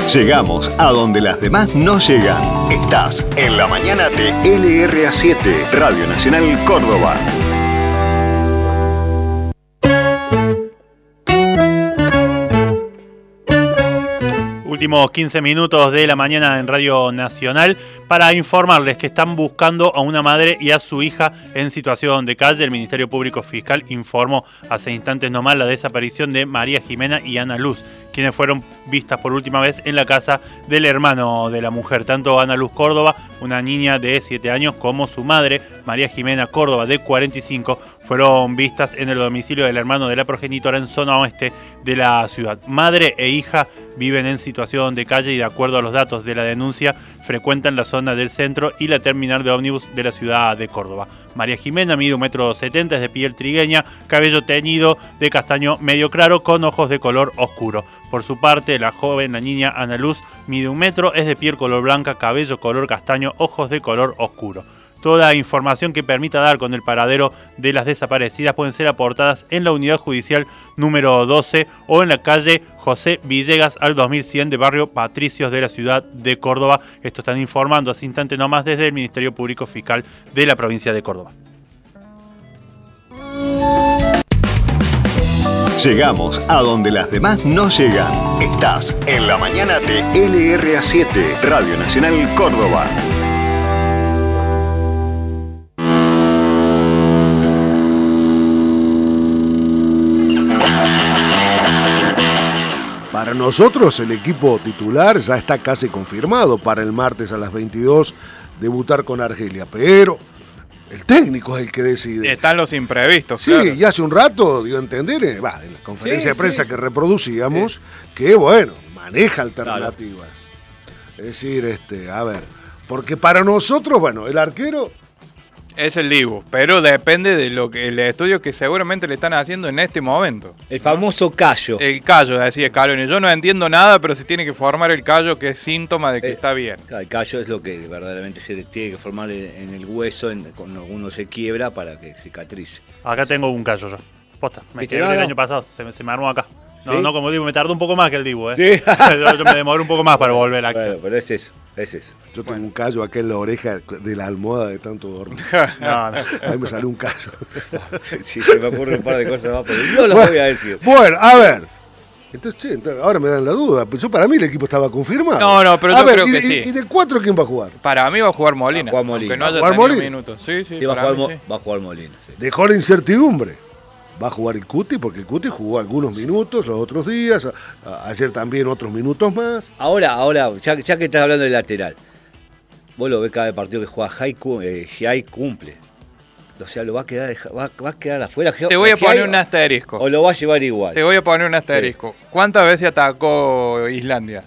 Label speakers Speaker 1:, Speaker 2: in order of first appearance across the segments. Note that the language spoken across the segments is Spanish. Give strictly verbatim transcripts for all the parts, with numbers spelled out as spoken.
Speaker 1: Llegamos a donde las demás no llegan. Estás en la mañana de L R A siete, Radio Nacional Córdoba.
Speaker 2: Últimos quince minutos de la mañana en Radio Nacional para informarles que están buscando a una madre y a su hija en situación de calle. El Ministerio Público Fiscal informó hace instantes nomás la desaparición de María Jimena y Ana Luz, quienes fueron vistas por última vez en la casa del hermano de la mujer. Tanto Ana Luz Córdoba, una niña de siete años, como su madre, María Jimena Córdoba, de cuarenta y cinco, fueron vistas en el domicilio del hermano de la progenitora en zona oeste de la ciudad. Madre e hija viven en situación de calle y, de acuerdo a los datos de la denuncia, frecuentan la zona del centro y la terminal de ómnibus de la ciudad de Córdoba. María Jimena mide un metro setenta, es de piel trigueña, cabello teñido de castaño medio claro, con ojos de color oscuro. Por su parte, la joven, la niña Ana Luz, mide un metro, es de piel color blanca, cabello color castaño, ojos de color oscuro. Toda información que permita dar con el paradero de las desaparecidas pueden ser aportadas en la unidad judicial número doce o en la calle José Villegas al dos mil cien de barrio Patricios de la ciudad de Córdoba. Esto están informando hace instante nomás desde el Ministerio Público Fiscal de la provincia de Córdoba.
Speaker 1: Llegamos a donde las demás no llegan. Estás en la mañana de L R A siete, Radio Nacional Córdoba.
Speaker 3: Para nosotros el equipo titular ya está casi confirmado para el martes a las veintidós debutar con Argelia, pero el técnico es el que decide.
Speaker 4: Están los imprevistos.
Speaker 3: Sí,
Speaker 4: claro.
Speaker 3: Y hace un rato dio a entender, eh, bah, en la conferencia sí, de prensa sí, que reproducíamos, sí. que bueno, maneja alternativas. Claro. Es decir, este, a ver, porque para nosotros, bueno, el arquero
Speaker 4: es el Dibu, pero depende de lo que el estudio que seguramente le están haciendo en este momento.
Speaker 5: El famoso callo.
Speaker 4: El callo, decía Scaloni. Yo no entiendo nada, pero se tiene que formar el callo, que es síntoma de que eh, está bien.
Speaker 5: El callo es lo que verdaderamente se tiene que formar en el hueso, en, cuando uno se quiebra para que cicatrice.
Speaker 2: Acá tengo un callo yo. Posta, me quebré el año pasado, se me, se me armó acá. No, ¿sí? no, como digo, me tardó un poco más que el Dibu, ¿eh?
Speaker 5: ¿Sí?
Speaker 2: yo, yo me demoré un poco más para volver a la acción.
Speaker 5: Bueno, pero es eso, es eso.
Speaker 3: Yo tengo bueno. un callo acá en la oreja de la almohada de tanto dormir.
Speaker 2: no, no.
Speaker 3: Ahí me salió un callo.
Speaker 5: sí, sí, se me ocurre un par de cosas más, pero no lo bueno, voy a decir.
Speaker 3: Bueno, a ver. Entonces, che, entonces, ahora me dan la duda. Yo, para mí el equipo estaba confirmado.
Speaker 4: No, no, pero
Speaker 3: a
Speaker 4: yo
Speaker 3: ver,
Speaker 4: creo
Speaker 3: y,
Speaker 4: que
Speaker 3: y,
Speaker 4: sí.
Speaker 3: ¿Y de cuatro quién va a jugar?
Speaker 4: Para mí va a jugar Molina.
Speaker 5: Va a jugar Molina.
Speaker 4: Aunque no haya
Speaker 3: ¿Va a jugar Molina?
Speaker 4: minutos. Sí, sí,
Speaker 5: sí, va, a jugar,
Speaker 4: mí, sí.
Speaker 5: va a jugar Molina. Sí.
Speaker 3: Dejó la incertidumbre. Va a jugar el Cuti, porque el Cuti jugó algunos minutos los otros días, a, a, ayer también otros minutos más.
Speaker 5: Ahora, ahora, ya, ya que estás hablando del lateral, vos lo ves cada partido que juega Jai, eh, Jai cumple. O sea, lo va a quedar, va, va a quedar afuera.
Speaker 4: Te voy a poner un asterisco.
Speaker 5: O lo va a llevar igual.
Speaker 4: Te voy a poner un asterisco. Sí. ¿Cuántas veces atacó Islandia?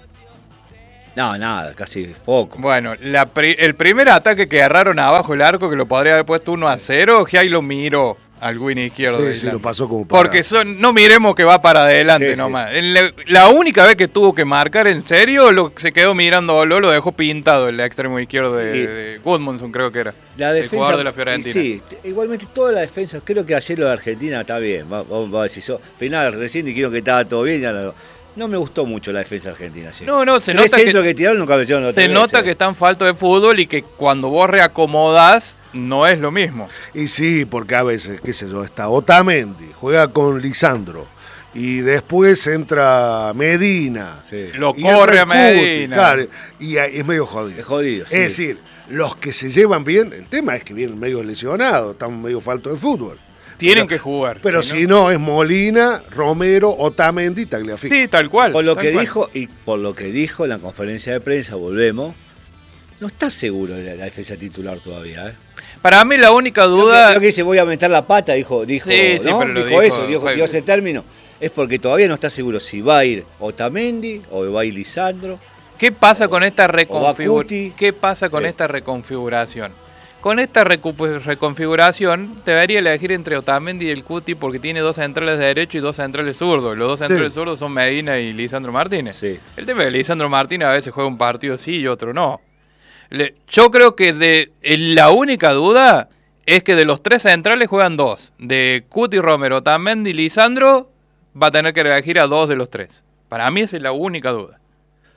Speaker 5: No, nada, casi poco.
Speaker 4: Bueno, la pri- el primer ataque que agarraron abajo el arco, que lo podría haber puesto uno a cero, Jai lo miró al win izquierdo.
Speaker 3: Sí,
Speaker 4: de
Speaker 3: sí, lo pasó como para...
Speaker 4: Porque son, no miremos que va para adelante sí, nomás. Sí. La, la única vez que tuvo que marcar en serio, lo se quedó mirando, lo, lo dejó pintado el extremo izquierdo de, sí. de Gudmundsson, creo que era.
Speaker 5: La defensa,
Speaker 4: el jugador de la Fiorentina.
Speaker 5: Sí, igualmente toda la defensa, creo que ayer lo de Argentina está bien. Va, va, va a decir, so, final recién dijeron que estaba todo bien, ya no, no me gustó mucho la defensa argentina ayer.
Speaker 4: No, no, se
Speaker 5: Tres
Speaker 4: nota
Speaker 5: centros
Speaker 4: que,
Speaker 5: que tiraron nunca vencieron los
Speaker 4: Se nota que están faltos de fútbol y que cuando vos reacomodás no es lo mismo.
Speaker 3: Y sí, porque a veces, qué sé yo, está Otamendi, juega con Lisandro, y después entra Medina.
Speaker 5: Sí.
Speaker 4: Lo corre a Medina.
Speaker 3: Claro, y es medio jodido.
Speaker 5: Es jodido, sí.
Speaker 3: Es decir, los que se llevan bien, el tema es que vienen medio lesionados, están medio faltos de fútbol.
Speaker 4: Tienen
Speaker 3: pero,
Speaker 4: que jugar.
Speaker 3: Pero si no, si no es Molina, Romero, Otamendi, Tagliafico.
Speaker 4: Sí, tal cual.
Speaker 5: Por lo
Speaker 4: tal
Speaker 5: que
Speaker 4: cual.
Speaker 5: dijo, y por lo que dijo en la conferencia de prensa, volvemos, no está seguro de la, la defensa titular todavía, ¿eh?
Speaker 4: Para mí la única duda...
Speaker 5: Lo que, lo que dice, voy a meter la pata, dijo, dijo,
Speaker 4: sí, sí,
Speaker 5: ¿no?
Speaker 4: pero
Speaker 5: dijo,
Speaker 4: dijo
Speaker 5: eso, dijo,
Speaker 4: fue...
Speaker 5: dio ese término. Es porque todavía no está seguro si va a ir Otamendi o va a ir Lisandro.
Speaker 4: ¿Qué pasa o, con esta reconfiguración? ¿Qué pasa con
Speaker 5: sí.
Speaker 4: esta reconfiguración? Con esta recu- reconfiguración debería elegir entre Otamendi y el Cuti porque tiene dos centrales de derecho y dos centrales zurdos. Los dos centrales sí. zurdos son Medina y Lisandro Martínez.
Speaker 5: Sí.
Speaker 4: El tema de Lisandro Martínez a veces juega un partido sí y otro no. Le, yo creo que de la única duda es que de los tres centrales juegan dos. De Cuti, Romero, Otamendi y Lisandro va a tener que elegir a dos de los tres. Para mí esa es la única duda.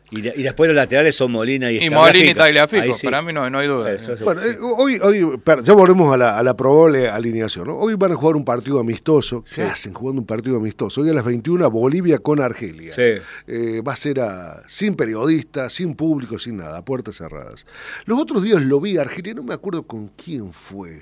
Speaker 5: Y, y después los laterales son Molina y
Speaker 4: Y Molina y
Speaker 5: Tagliafico.
Speaker 4: Tagliafico,
Speaker 5: Sí.
Speaker 4: para mí no, no hay duda.
Speaker 5: Eso, eso,
Speaker 3: Bueno,
Speaker 5: sí.
Speaker 3: eh, hoy, hoy per- ya volvemos a la, a la probable alineación, ¿no? Hoy van a jugar un partido amistoso.
Speaker 5: Sí.
Speaker 3: ¿Qué hacen jugando un partido amistoso? Hoy a las veintiuna, Bolivia con Argelia.
Speaker 5: Sí.
Speaker 3: Eh, va a ser a- sin periodistas, sin público, sin nada, a puertas cerradas. Los otros días lo vi a Argelia, no me acuerdo con quién fue.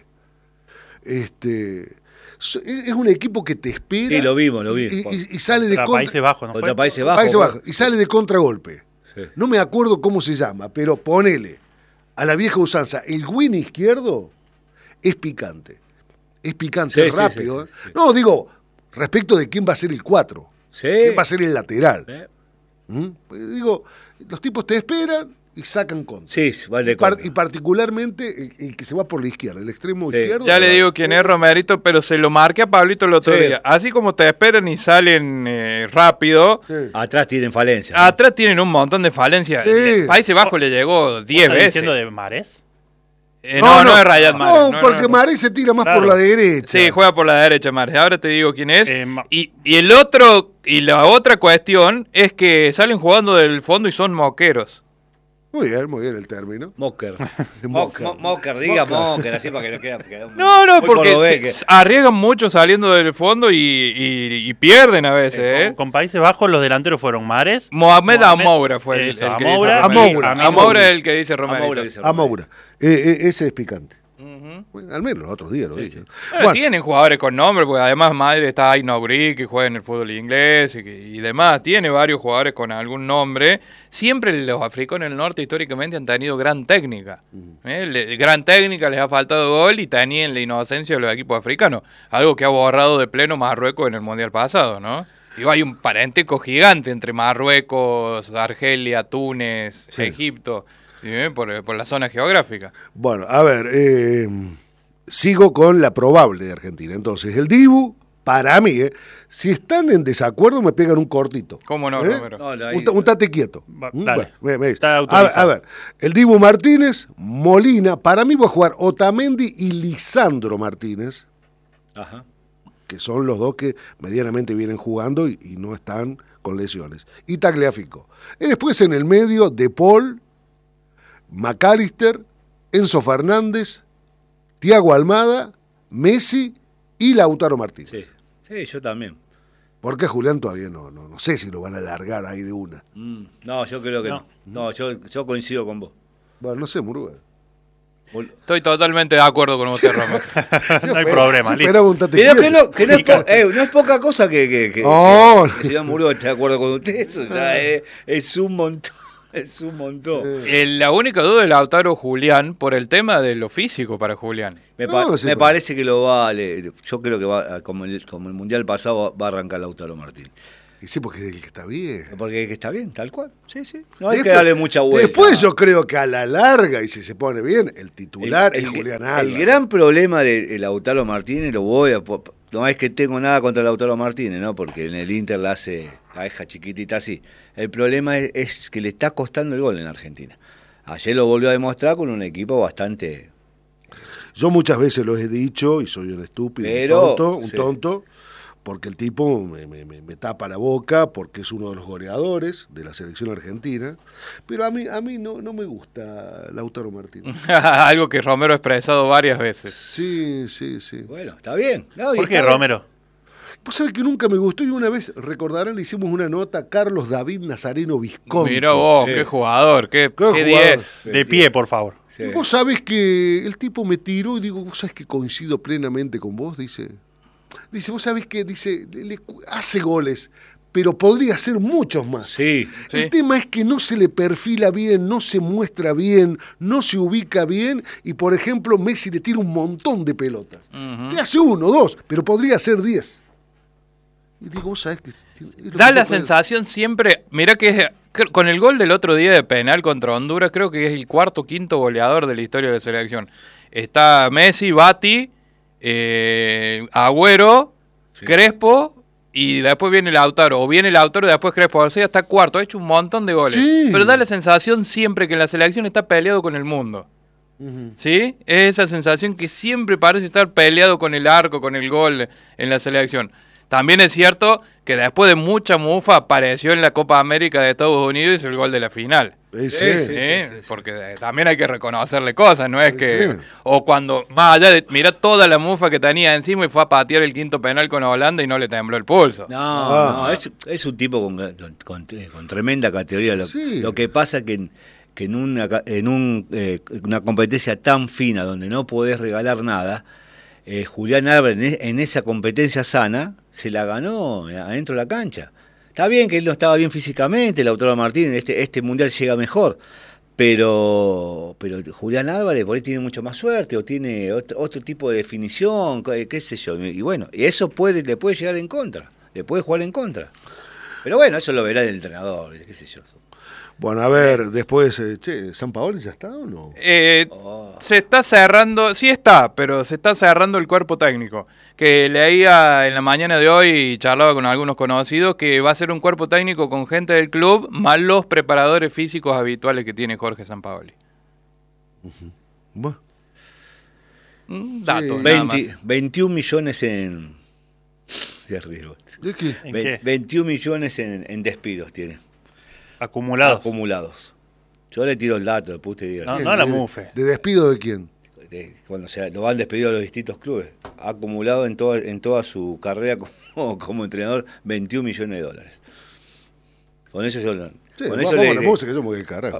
Speaker 3: Este, so- es es un equipo que te espera.
Speaker 5: Sí, lo vimos, lo vi.
Speaker 3: Y, y- y sale de
Speaker 2: Contra
Speaker 3: contra-
Speaker 2: Países Bajos, ¿no
Speaker 5: Contra
Speaker 2: fue?
Speaker 5: Países Bajos.
Speaker 3: Países Bajos, y sale de contragolpe.
Speaker 5: Sí.
Speaker 3: No me acuerdo cómo se llama, pero ponele a la vieja usanza, el win izquierdo es picante. Es picante,
Speaker 5: Sí,
Speaker 3: es
Speaker 5: sí,
Speaker 3: rápido.
Speaker 5: sí, sí, sí.
Speaker 3: ¿eh? No, digo, respecto de quién va a ser el cuatro.
Speaker 5: Sí.
Speaker 3: ¿Quién va a ser el lateral?
Speaker 5: Eh,
Speaker 3: ¿Mm? Pues digo, los tipos te esperan y sacan contra.
Speaker 5: Sí, vale.
Speaker 3: y, par- y particularmente el, el que se va por la izquierda, el extremo
Speaker 5: Sí.
Speaker 3: izquierdo.
Speaker 4: Ya le digo quién es Romerito, pero se lo marqué a Pablito el otro
Speaker 5: Sí.
Speaker 4: día. Así como te esperan y salen eh, rápido,
Speaker 3: Sí.
Speaker 5: Atrás tienen falencia. ¿no?
Speaker 4: atrás tienen un montón de falencias.
Speaker 3: Sí.
Speaker 4: El Países Bajos le llegó diez
Speaker 2: ¿Estás
Speaker 4: veces.
Speaker 2: diciendo de Mares?
Speaker 4: Eh, no, no, es Rayad
Speaker 3: No,
Speaker 4: Mahrez. No,
Speaker 3: porque
Speaker 4: no, no.
Speaker 3: Mahrez se tira más
Speaker 2: Claro.
Speaker 3: por la derecha.
Speaker 4: Sí, juega por la derecha, Mahrez. Ahora te digo quién es.
Speaker 2: Eh, ma-
Speaker 4: y, y el otro, y la otra cuestión es que salen jugando del fondo y son moqueros.
Speaker 3: Muy bien, muy bien el término.
Speaker 5: Mocker.
Speaker 3: Mocker.
Speaker 5: Mo- mo- Mocker, diga
Speaker 3: Mocker.
Speaker 5: Mocker, así para que le quede. quede un-
Speaker 4: No, no,
Speaker 5: muy
Speaker 4: porque
Speaker 5: cordobés
Speaker 4: se-
Speaker 5: que-
Speaker 4: se arriesgan mucho saliendo del fondo y, y- y pierden a veces,
Speaker 2: Eh,
Speaker 4: ¿eh?
Speaker 2: con, con Países Bajos los delanteros furon Mares.
Speaker 4: Mohamed
Speaker 2: Mohamed-
Speaker 4: Amoura fue el,
Speaker 2: eso,
Speaker 4: el que
Speaker 2: Amoura,
Speaker 4: dice Romerito.
Speaker 3: Amoura,
Speaker 4: Amoura
Speaker 3: Amoura.
Speaker 4: es el que dice Romerito.
Speaker 5: Amoura dice
Speaker 3: A Moura. Eh, eh, ese es picante.
Speaker 4: Ujú.
Speaker 3: Bueno, al menos los otros días lo
Speaker 5: Sí,
Speaker 3: dije.
Speaker 5: sí.
Speaker 4: Bueno, tienen jugadores con nombre, porque además madre está Aino Gri, que juega en el fútbol inglés y, que- y demás. Tiene varios jugadores con algún nombre. Siempre los africanos del norte históricamente han tenido gran técnica. ¿eh? Le- gran técnica, les ha faltado gol y tenían la inocencia de los equipos africanos. Algo que ha borrado de pleno Marruecos en el Mundial pasado, ¿no? Digo, hay un parentesco gigante entre Marruecos, Argelia, Túnez,
Speaker 3: Sí.
Speaker 4: Egipto, ¿sí? por, por la zona geográfica.
Speaker 3: Bueno, a ver, eh, sigo con la probable de Argentina. Entonces, el Dibu, para mí, eh, si están en desacuerdo, me pegan un cortito.
Speaker 4: ¿Cómo no,
Speaker 3: ¿Eh?
Speaker 4: Romero?
Speaker 5: No, la-
Speaker 3: Un, ta- un tate quieto.
Speaker 2: Va-
Speaker 3: ¿Mm?
Speaker 2: dale.
Speaker 3: Bueno, me- me dice.
Speaker 2: Está
Speaker 3: a, ver,
Speaker 2: autorizado.
Speaker 3: a ver, el Dibu Martínez, Molina, para mí va a jugar Otamendi y Lisandro Martínez,
Speaker 5: Ajá.
Speaker 3: que son los dos que medianamente vienen jugando y, y no están con lesiones. Y Tagliafico. Y después en el medio, De Paul, McAllister, Enzo Fernández, Thiago Almada, Messi y Lautaro Martínez.
Speaker 5: Sí. Sí, yo también.
Speaker 3: Porque Julián todavía no, no, no sé si lo van a largar ahí de una.
Speaker 5: Mm, No, yo creo que no.
Speaker 2: No.
Speaker 5: No, yo, yo coincido con vos.
Speaker 3: Bueno, no sé, Murúa.
Speaker 5: Bol-
Speaker 4: Estoy totalmente de acuerdo con usted, Romero.
Speaker 2: No hay problema, listo.
Speaker 3: Esperaba un tate
Speaker 5: Pero que
Speaker 3: quieto.
Speaker 5: no, que no, es, po- eh, no es poca cosa que, que, que,
Speaker 3: No.
Speaker 5: que el señor Muro esté de acuerdo con usted. Eso ya es, es un montón. Es un montón.
Speaker 4: Eh, la única duda es Lautaro Julián por el tema de lo físico para Julián.
Speaker 5: Me, pa-
Speaker 3: No, sí,
Speaker 5: me
Speaker 3: pero-
Speaker 5: parece que lo vale. Yo creo que va, como el, como el mundial pasado, va a arrancar Lautaro Martín.
Speaker 3: Y sí, porque es el que está bien.
Speaker 5: Porque está bien, tal cual. Sí, sí. No hay que
Speaker 3: Después-
Speaker 5: darle mucha vuelta.
Speaker 3: Después yo creo que a la larga, y si se pone bien, el titular
Speaker 5: el,
Speaker 3: es
Speaker 5: el-
Speaker 3: Julián
Speaker 5: el
Speaker 3: Álvarez.
Speaker 5: gran problema de, de Lautaro Martínez, lo voy a. po- No es que tengo nada contra Lautaro Martínez, ¿no? Porque en el Inter la hace, la deja chiquitita así. El problema es, es que le está costando el gol en Argentina. Ayer lo volvió a demostrar con un equipo bastante.
Speaker 3: Yo muchas veces lo he dicho y soy un estúpido,
Speaker 5: Pero,
Speaker 3: un tonto, un
Speaker 5: sí.
Speaker 3: tonto, porque el tipo me, me- me- me tapa la boca, porque es uno de los goleadores de la selección argentina. Pero a mí, a mí no, no me gusta Lautaro Martínez.
Speaker 4: Algo que Romero ha expresado varias veces.
Speaker 3: Sí, sí, sí.
Speaker 5: Bueno, está bien. No, y
Speaker 2: ¿Por qué,
Speaker 5: está bien.
Speaker 2: Romero?
Speaker 3: Pues sabe que nunca me gustó y una vez, recordarán, le hicimos una nota a Carlos David Nazareno Visconti.
Speaker 4: Mira vos,
Speaker 5: Sí.
Speaker 4: qué jugador, qué
Speaker 3: Qué
Speaker 4: qué
Speaker 3: jugador.
Speaker 4: diez.
Speaker 2: De pie, por favor.
Speaker 5: Sí.
Speaker 3: Y vos sabés que el tipo me tiró y digo, vos sabés que coincido plenamente con vos, dice. Dice, vos sabés que, dice, le- le- hace goles, pero podría hacer muchos más.
Speaker 5: Sí.
Speaker 4: Sí.
Speaker 3: El tema es que no se le perfila bien, no se muestra bien, no se ubica bien y, por ejemplo, Messi le tira un montón de pelotas.
Speaker 4: Ujú.
Speaker 3: Te hace uno, dos, pero podría hacer diez. Y digo, vos sabés que... es lo
Speaker 4: Da
Speaker 3: que
Speaker 4: la
Speaker 3: yo creo.
Speaker 4: sensación siempre, mira que es, cre- con el gol del otro día de penal contra Honduras, creo que es el cuarto o quinto goleador de la historia de la selección. Está Messi, Bati, eh, Agüero,
Speaker 5: Sí.
Speaker 4: Crespo y después viene Lautaro. O viene Lautaro y después Crespo. O sea, está cuarto, ha hecho un montón de goles.
Speaker 3: Sí.
Speaker 4: Pero da la sensación siempre que en la selección está peleado con el mundo.
Speaker 3: Ujú.
Speaker 4: ¿Sí? Es esa sensación que siempre parece estar peleado con el arco, con el gol en la selección. También es cierto que después de mucha mufa apareció en la Copa América de Estados Unidos y hizo el gol de la final.
Speaker 3: Sí,
Speaker 5: Sí,
Speaker 3: sí.
Speaker 5: sí,
Speaker 4: ¿Sí?
Speaker 5: sí, sí.
Speaker 4: Porque también hay que reconocerle cosas, no es
Speaker 3: Sí,
Speaker 4: que...
Speaker 3: sí.
Speaker 4: O cuando, más allá de... Mirá toda la mufa que tenía encima y fue a patear el quinto penal con Holanda y no le tembló el pulso.
Speaker 5: No,
Speaker 3: Ah.
Speaker 5: no, es, es un tipo con, con, con tremenda categoría. Lo,
Speaker 3: Sí.
Speaker 5: lo que pasa que en, que en una, ca- en un, eh, una competencia tan fina donde no podés regalar nada, eh, Julián Álvarez en, e- en esa competencia sana se la ganó adentro de la cancha. Está bien que él no estaba bien físicamente, Lautaro Martínez, este, este mundial llega mejor. Pero, pero Julián Álvarez por ahí tiene mucho más suerte o tiene otro, otro tipo de definición, qué, qué sé yo. Y bueno, y eso puede, le puede llegar en contra, le puede jugar en contra. Pero bueno, eso lo verá el entrenador, qué sé yo.
Speaker 3: Bueno, a ver, después, eh, che, ¿San Paolo ya está o no?
Speaker 4: Eh,
Speaker 5: Oh.
Speaker 4: Se está cerrando, sí está, pero se está cerrando el cuerpo técnico. Que leía en la mañana de hoy y charlaba con algunos conocidos que va a ser un cuerpo técnico con gente del club más los preparadores físicos habituales que tiene Jorge Sampaoli.
Speaker 3: Bueno,
Speaker 4: Un dato,
Speaker 3: Sí.
Speaker 4: nada
Speaker 5: veinte,
Speaker 4: más.
Speaker 5: veintiún millones en... Se arriesgó.
Speaker 3: ¿de qué?
Speaker 2: ¿En
Speaker 5: Ve-
Speaker 2: qué?
Speaker 5: veintiún millones en, en despidos tiene,
Speaker 2: Acumulados.
Speaker 5: acumulados. Yo le tiro el dato, después te digo.
Speaker 2: No,
Speaker 3: ¿Quién?
Speaker 2: no la
Speaker 3: ¿De-
Speaker 2: mufe.
Speaker 3: ¿De despido de quién?
Speaker 5: De- cuando se lo han despedido a los distintos clubes. Ha acumulado en toda, en toda su carrera como, como entrenador veintiún millones de dólares. Con eso yo, lo-
Speaker 3: Sí,
Speaker 5: con
Speaker 3: vamos
Speaker 5: eso
Speaker 3: a
Speaker 5: le
Speaker 3: la
Speaker 5: diré-
Speaker 3: música, yo me voy al carajo.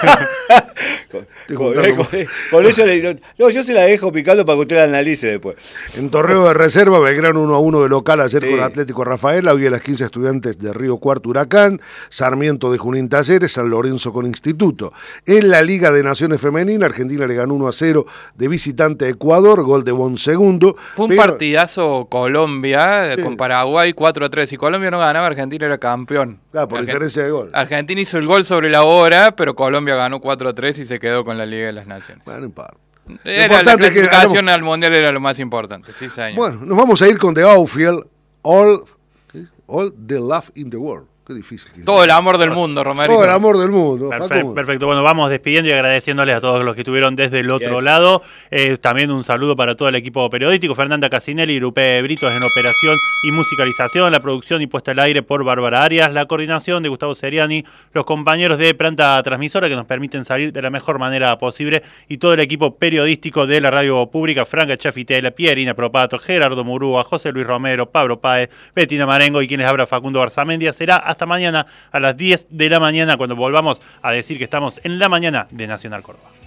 Speaker 5: con,
Speaker 3: Estoy
Speaker 5: con-
Speaker 3: contando-
Speaker 5: con- con eso le digo- no, yo se la dejo picando para que usted la analice después.
Speaker 3: En torneo de reserva, Belgrano uno a uno de local ayer
Speaker 5: Sí.
Speaker 3: con Atlético Rafaela, hoy a las quince Estudiantes de Río Cuarto Huracán, Sarmiento de Junín Talleres, San Lorenzo con Instituto. En la Liga de Naciones Femenina, Argentina le ganó uno a cero de visitante a Ecuador, gol de Bon segundo.
Speaker 4: Fue un
Speaker 3: pero-
Speaker 4: partidazo Colombia eh,
Speaker 3: Sí.
Speaker 4: con Paraguay cuatro a tres. Si Colombia no ganaba, Argentina era campeón.
Speaker 3: Claro, por
Speaker 4: Argen-
Speaker 3: diferencia de gol.
Speaker 4: Argentina hizo el gol sobre la hora, pero Colombia ganó cuatro a tres y se quedó con la Liga de las Naciones.
Speaker 3: Bueno, no importa.
Speaker 4: Era la
Speaker 3: importante es que
Speaker 4: clasificación
Speaker 3: ganamos.
Speaker 4: al Mundial era lo más importante, sí señor.
Speaker 3: Bueno, nos vamos a ir con The Outfield, All, ¿qué? All the Love in the World. Qué difícil. que es.
Speaker 4: Todo el amor del mundo, Romero.
Speaker 3: Todo el amor del mundo.
Speaker 2: Perfecto,
Speaker 3: Facundo.
Speaker 2: perfecto. Bueno, vamos despidiendo y agradeciéndoles a todos los que estuvieron desde el otro
Speaker 5: Yes.
Speaker 2: lado. Eh, también un saludo para todo el equipo periodístico. Fernanda Casinelli y Lupe Britos en operación y musicalización, la producción y puesta al aire por Bárbara Arias, la coordinación de Gustavo Seriani, los compañeros de Planta Transmisora que nos permiten salir de la mejor manera posible y todo el equipo periodístico de la radio pública, Franca Chafitela, Pierina Propato, Gerardo Murúa, José Luis Romero, Pablo Páez, Betina Marengo y quienes habla Facundo Barzamendia. Será hasta mañana a las diez de la mañana cuando volvamos a decir que estamos en la mañana de Nacional Córdoba.